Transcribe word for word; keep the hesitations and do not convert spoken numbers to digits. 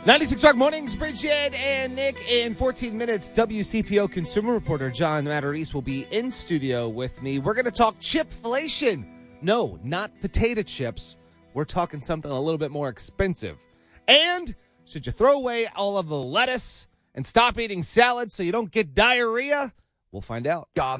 ninety-six Rock Mornings, Bridget and Nick. In fourteen minutes, W C P O consumer reporter John Matarese will be in studio with me. We're going to talk chipflation. No, not potato chips. We're talking something a little bit more expensive. And should you throw away all of the lettuce and stop eating salad so you don't get diarrhea? We'll find out. God.